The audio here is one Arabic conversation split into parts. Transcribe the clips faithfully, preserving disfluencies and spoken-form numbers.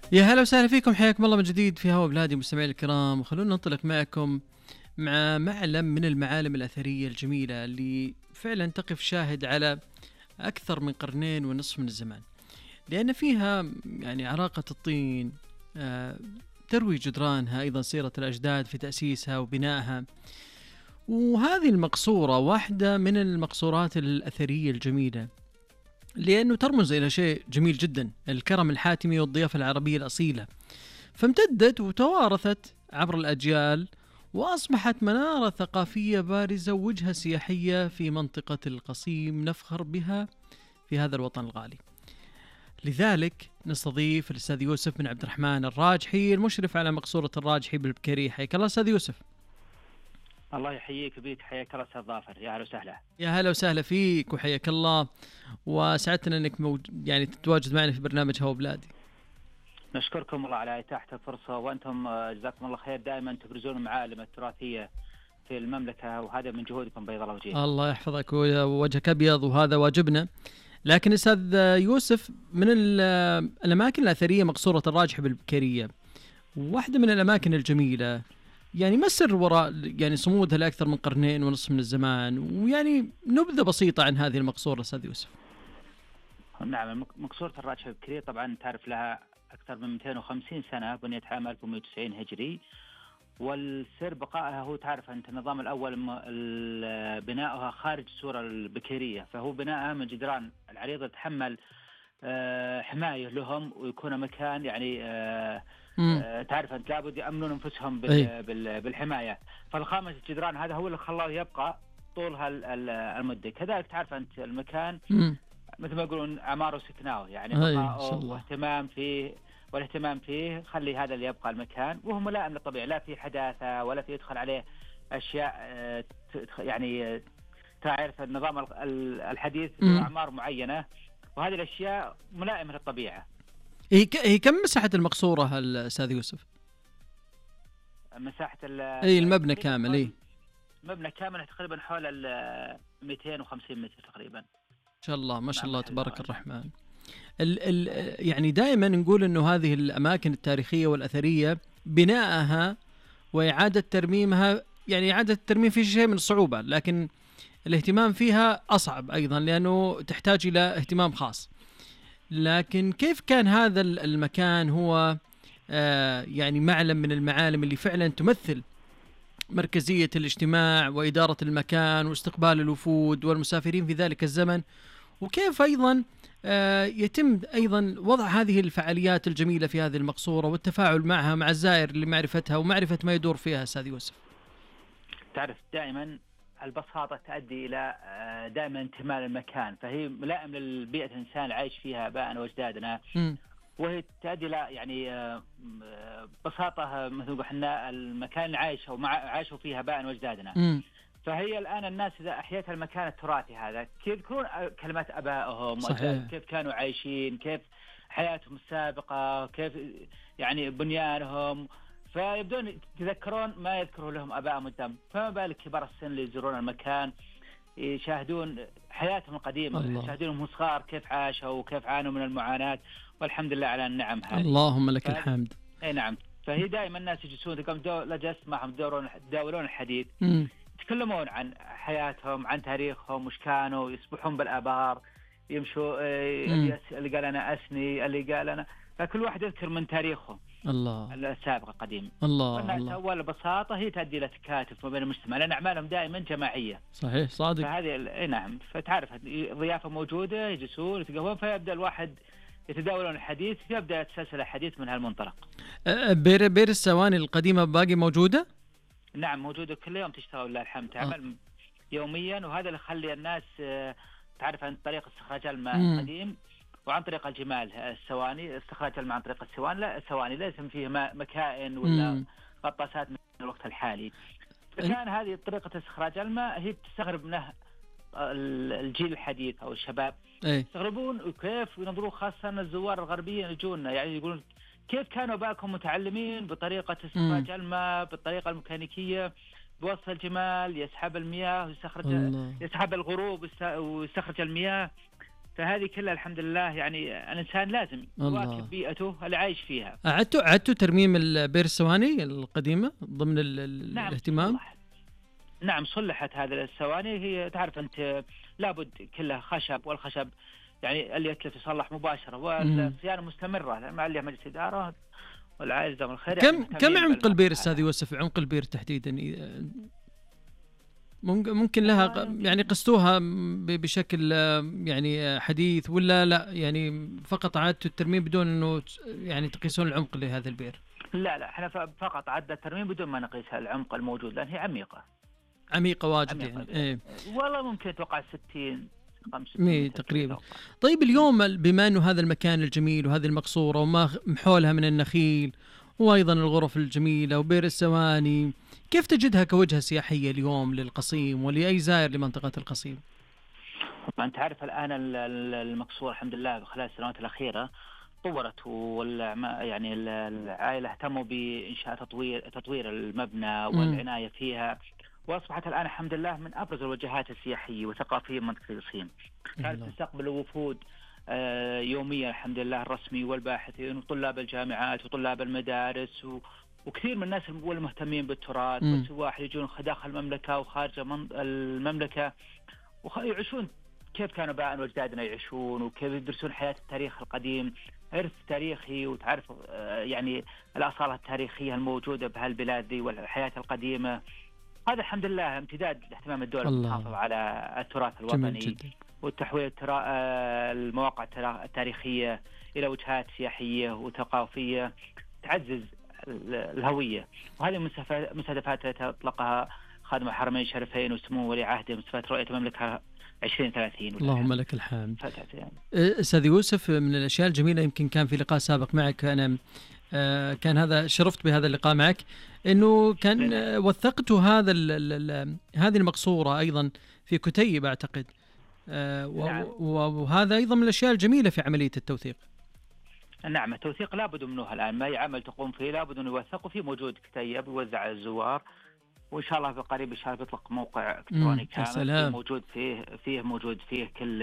يا هلا وسهلا فيكم، حياكم الله من جديد في هوا بلادي مستمعي الكرام. وخلونا ننطلق معكم مع معلم من المعالم الأثرية الجميلة اللي فعلا تقف شاهد على أكثر من قرنين ونصف من الزمان، لأن فيها يعني عراقة الطين آه، تروي جدرانها، أيضا سيرة الأجداد في تأسيسها وبنائها. وهذه المقصورة واحدة من المقصورات الأثرية الجميلة، لأنه ترمز إلى شيء جميل جدا، الكرم الحاتمي والضيافة العربية الأصيلة، فامتدت وتوارثت عبر الأجيال، وأصبحت منارة ثقافية بارزة ووجهة سياحية في منطقة القصيم نفخر بها في هذا الوطن الغالي. لذلك نستضيف الأستاذ يوسف بن عبد الرحمن الراجحي، المشرف على مقصورة الراجحي بالبكري. حياك الله أستاذ يوسف. الله يحييك بيك، حياك الله استاذ ظافر، يا هلا وسهلا. يا هلا وسهلا فيك وحياك الله، وسعدتنا انك موج... يعني تتواجد معنا في برنامج هوا بلادي. نشكركم الله على إتاحة الفرصة، وأنتم جزاكم الله خير دائما تبرزون المعالم التراثية في المملكة، وهذا من جهودكم بيض الله وجهكم. الله يحفظك ووجهك أبيض، وهذا واجبنا. لكن أستاذ يوسف، من الأماكن الأثرية مقصورة الراجحي بالبكرية، واحدة من الأماكن الجميلة، يعني ما السر وراء يعني صمودها لأكثر من قرنين ونصف من الزمان؟ ويعني نبذة بسيطة عن هذه المقصورة أستاذ يوسف. نعم، مقصورة الراجحي بالبكرية طبعا تعرف لها أكثر من مئتين وخمسين سنة، بنيت عام ألف ومئة وتسعين هجري، والسر بقائها هو تعرف أنت النظام الأول بناؤها خارج السورة البكرية، فهو بناءها من جدران العريضة تحمل حماية لهم، ويكون مكان يعني آه تعرف أنت لابد يأمنون أنفسهم بالحماية. فالخامس الجدران هذا هو اللي خلاه يبقى طول هالمدة. كذلك تعرف أنت المكان م. مثل ما يقولون عماره وسكناه، يعني بقاءه واهتمام فيه، والاهتمام فيه خلي هذا اللي يبقى المكان، وهو ملائم للطبيعة، لا في حداثة ولا في يدخل عليه أشياء يعني تعرف النظام الحديث بأعمار معينة، وهذه الأشياء ملائمة للطبيعة. هي كم مساحة المقصورة الأستاذ يوسف؟ مساحة اي المبنى كامل. اي مبنى كامل تقريبا حول ال مئتين وخمسين متر تقريبا. ما شاء الله ما شاء الله تبارك الرحمن. ال ال يعني دائما نقول انه هذه الاماكن التاريخية والاثرية بنائها واعادة ترميمها، يعني اعادة الترميم في شيء من الصعوبة، لكن الاهتمام فيها اصعب ايضا لانه تحتاج الى اهتمام خاص. لكن كيف كان هذا المكان هو آه يعني معلم من المعالم اللي فعلا تمثل مركزية الاجتماع وإدارة المكان واستقبال الوفود والمسافرين في ذلك الزمن، وكيف أيضا آه يتم أيضا وضع هذه الفعاليات الجميلة في هذه المقصورة والتفاعل معها مع الزائر لمعرفتها ومعرفة ما يدور فيها أستاذ يوسف؟ تعرف دائما البساطة تؤدي إلى دائما انتماء للمكان، فهي ملائم للبيئة الإنسان العايش فيها آبائنا وأجدادنا، وهي تؤدي إلى يعني بساطة مثل ما قلنا المكان اللي عايشه ومع عاشوا فيها آبائنا وأجدادنا. فهي الآن الناس إذا أحيت المكان التراثي هذا كيف يذكرون كلمات آبائهم، كيف كانوا عايشين، كيف حياتهم السابقة، كيف يعني بنيانهم، فيبدون يتذكرون ما يذكروا لهم آبائهم قدام، فما بالك كبار السن اللي يزورون المكان يشاهدون حياتهم القديمة، يشاهدونهم صغار كيف عاشوا وكيف عانوا من المعاناة، والحمد لله على النعم هذه. اللهم لك الحمد. اي نعم، فهي دائما الناس يجلسون تقوم لجلس معهم يداولون الحديث، يتكلمون عن حياتهم، عن تاريخهم، وش كانوا، يسبحون بالآبار، يمشوا اللي قال أنا أسني، اللي قال أنا، فكل واحد يذكر من تاريخه الله السابق القديم. الله الله. أول بساطة هي تؤدي إلى تكاتف ما بين المجتمع، لأن أعمالهم دائما جماعية. صحيح صادق. فهذه نعم، فتعرف ضيافة موجودة، يجلسون يتقهوون، فيبدأ الواحد يتداولون الحديث، يبدأ تسلسل الحديث من هالمنطلق. بير بير السواني القديمة باقي موجودة؟ نعم موجودة، كل يوم تشتغل لله الحمد، تعمل آه. يوميا، وهذا اللي يخلي الناس تعرف عن طريق استخراج الماء القديم وعن طريق الجمال السواني، استخراج الماء عن طريق السواني، لا السواني لازم فيه مكائن ولا غطاسات من الوقت الحالي. فكان هذه طريقة استخراج الماء هي تستغرب منه الجيل الحديث أو الشباب، يستغربون وكيف ينظروا، خاصة الزوار الغربيين يجونا يعني يقولون كيف كانوا باكم متعلمين بطريقة استخراج الماء بالطريقة الميكانيكية، بوصف الجمال، يسحب المياه ويستخرج، يسحب الغروب ويستخرج المياه. فهذه كلها الحمد لله يعني الإنسان لازم يواكب بيئته اللي عايش فيها. أعدتوا أعدتوا ترميم البئر السواني القديمة ضمن ال نعم الاهتمام؟ صلح. نعم صلحت هذه السواني. هي تعرف أنت لابد كلها خشب، والخشب يعني اللي يتلف يصلح مباشرة، والصيانة مستمرة لأن عليها مجلس إدارة والعائلة دام الخير. كم يعني كم عمق البئر أستاذ يوسف؟ عمق البئر تحديدا ممكن لها يعني قستوها بشكل يعني حديث ولا لا، يعني فقط عادة الترميم بدون انه يعني تقيسون العمق لهذا البئر؟ لا لا احنا فقط عادة الترميم بدون ما نقيس العمق الموجود لان هي عميقة عميقة واجد يعني. ايه والله ممكن توقع ستين خمسين تقريبا. طيب اليوم بما انه هذا المكان الجميل وهذه المقصورة وما حولها من النخيل وايضا الغرف الجميلة وبئر السواني، كيف تجدها كوجهة سياحية اليوم للقصيم ولأي زائر لمنطقة القصيم؟ طبعا تعرف الآن المقصورة الحمد لله خلال السنوات الأخيرة طورت، يعني العائلة اهتموا بإنشاء تطوير تطوير المبنى والعناية فيها، وأصبحت الآن الحمد لله من أبرز الوجهات السياحية والثقافية منطقة القصيم. كانت تستقبل الوفود يوميا الحمد لله الرسمي والباحثين وطلاب الجامعات وطلاب المدارس و وكثير من الناس والمهتمين بالتراث والسواح يجون داخل المملكة وخارج المملكة ويعيشون كيف كانوا آباءنا وأجدادنا يعيشون وكيف يدرسون حياة التاريخ القديم، إرث تاريخي، وتعرف يعني الأصالة التاريخية الموجودة بهالبلاد دي والحياة القديمة. هذا الحمد لله امتداد لاهتمام الدولة بالمحافظة على التراث الوطني والتحويل المواقع التاريخية إلى وجهات سياحية وثقافية تعزز الهوية. وهذه مستهدفات تطلقها خادم الحرمين الشريفين وسمو ولي عهده مستهدفات رؤية المملكة عشرين ثلاثين. اللهم لك الحمد. أستاذ يوسف، من الأشياء الجميلة يمكن كان في لقاء سابق معك أنا كان هذا شرفت بهذا اللقاء معك إنه كان وثقتوا هذا هذه المقصورة أيضا في كتيب أعتقد، وهذا أيضا من الأشياء الجميلة في عملية التوثيق. نعم التوثيق لابد منه الآن، ما يعمل تقوم فيه لابد أن يوثق، فيه موجود كتيب يوزع على الزوار، وإن شاء الله بقريب إن شاء الله بيطلق موقع إلكتروني كامل موجود فيه فيه موجود فيه كل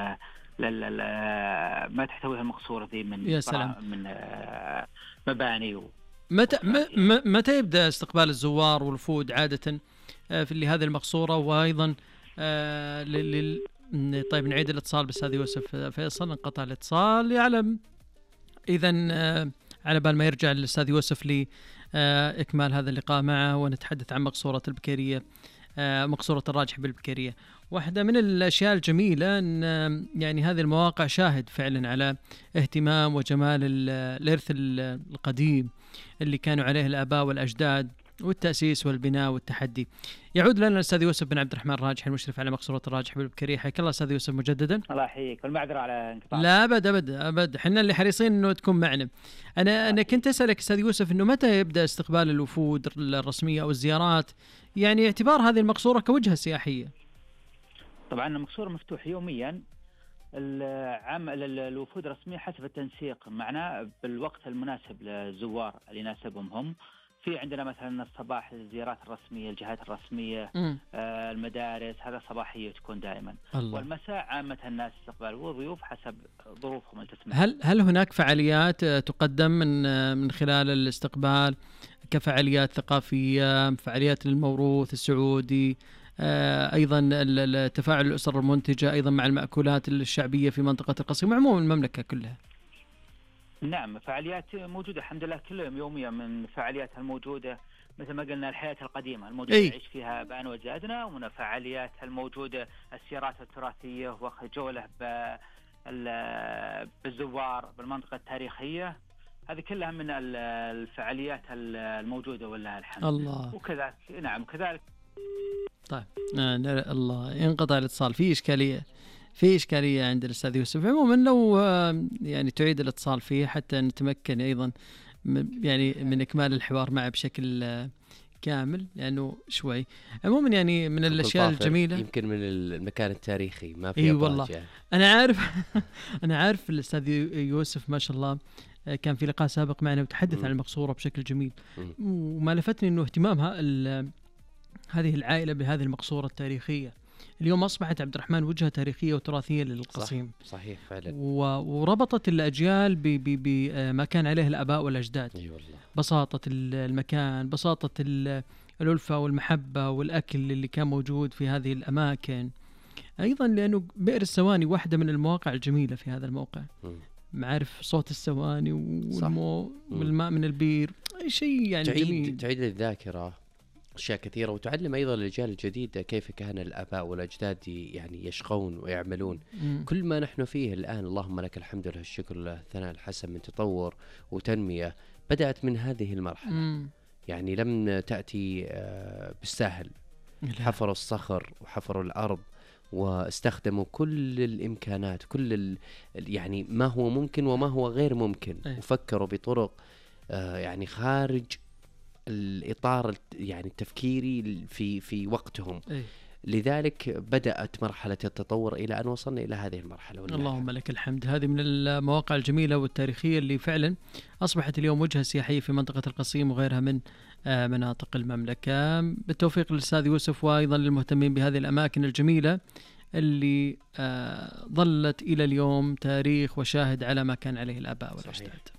ما تحتويها المقصورة ذي من يا سلام. من مباني و... متى متى يبدأ استقبال الزوار والوفود عادة في لهذه المقصورة؟ وأيضا لل طيب نعيد الاتصال بالأستاذ يوسف فيصل، انقطع الاتصال يعلم. إذن على بال ما يرجع الأستاذ يوسف لإكمال هذا اللقاء معه ونتحدث عن مقصورة البكيرية، مقصورة الراجح بالبكيرية. واحدة من الأشياء الجميلة أن يعني هذه المواقع شاهد فعلا على اهتمام وجمال الإرث القديم اللي كانوا عليه الآباء والأجداد والتأسيس والبناء والتحدي. يعود لنا الأستاذ يوسف بن عبد الرحمن الراجح المشرف على مقصورة الراجح بالبكيرية. حياك الله أستاذ يوسف مجددا. الله يحييك والمعذرة على انقطاع. لا أبد أبد أبد، حنا اللي حريصين إنه تكون معنا. أنا أنا كنت أسألك أستاذ يوسف إنه متى يبدأ استقبال الوفود الرسمية أو الزيارات، يعني اعتبار هذه المقصورة كوجهة سياحية؟ طبعا المقصورة مفتوح يوميا العمل الوفود الرسمية حسب التنسيق معنا بالوقت المناسب للزوار اللي يناسبهم هم. في عندنا مثلا الصباح الزيارات الرسمية، الجهات الرسمية، آه المدارس، هذا صباحية تكون دائما. الله. والمساء عامة الناس استقبال والضيوف حسب ظروفهم التسمح. هل هل هناك فعاليات تقدم من من خلال الاستقبال كفعاليات ثقافية، فعاليات للموروث السعودي، آه أيضا تفاعل الأسر المنتجة أيضا مع المأكولات الشعبية في منطقة القصيم وعموم المملكة كلها؟ نعم فعاليات موجودة الحمد لله كل يوم يوميا، من فعاليات الموجودة مثل ما قلنا الحياة القديمة الموجودة أي. نعيش فيها آبائنا وأجدادنا، ومن الفعاليات الموجودة السيارات التراثية وأخذ جولة بالزوار بالمنطقة التاريخية، هذه كلها من الفعاليات الموجودة والله الحمد. الله. وكذلك نعم كذلك. طيب آه الله ينقطع الاتصال، في إشكالية في إشكالية عند الأستاذ يوسف. عموما لو يعني تعيد الاتصال فيه حتى نتمكن أيضا يعني من إكمال الحوار معه بشكل كامل، لأنه شوي عموما يعني من الأشياء الجميلة يمكن من المكان التاريخي ما في. أي والله يعني. أنا عارف أنا عارف الأستاذ يوسف ما شاء الله كان في لقاء سابق معنا وتحدث م. عن المقصورة بشكل جميل، م. وما لفتني إنه اهتمامها هذه العائلة بهذه المقصورة التاريخية اليوم أصبحت عبد الرحمن وجهة تاريخية وتراثية للقصيم. صح صحيح فعلا. وربطت الأجيال بما كان عليه الآباء والأجداد. أي والله. بساطة المكان، بساطة الألفة والمحبة والأكل اللي كان موجود في هذه الأماكن. أيضا لأنه بئر السواني واحدة من المواقع الجميلة في هذا الموقع. م. معرف صوت السواني والماء والماء من البير، شيء يعني تعيد جميل. تعيد الذاكرة أشياء كثيرة، وتعلم أيضا الأجيال الجديدة كيف كان الآباء والأجداد يعني يشقون ويعملون. م. كل ما نحن فيه الآن اللهم لك الحمد لله الشكر لله الثناء الحسن من تطور وتنمية بدأت من هذه المرحلة. م. يعني لم تأتي بالسهل. حفروا الصخر وحفروا الأرض واستخدموا كل الإمكانات، كل ال يعني ما هو ممكن وما هو غير ممكن. أيه. وفكروا بطرق آه يعني خارج الإطار يعني التفكيري في في وقتهم. أيه. لذلك بدأت مرحلة التطور إلى أن وصلنا إلى هذه المرحلة. اللهم لك الحمد. هذه من المواقع الجميلة والتاريخية اللي فعلا أصبحت اليوم وجهة سياحية في منطقة القصيم وغيرها من مناطق المملكة. بالتوفيق للأستاذ يوسف وأيضا للمهتمين بهذه الأماكن الجميلة اللي ظلت إلى اليوم تاريخ وشاهد على ما كان عليه الآباء والأجداد.